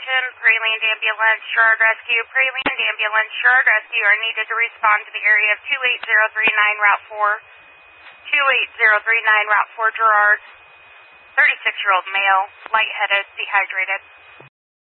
attention, Preland Ambulance, Sherrard Rescue. Preland Ambulance, Sherrard Rescue are needed to respond to the area of 28039 Route 4. 28039 Route 4 Gerard. 36-year-old male, lightheaded, dehydrated.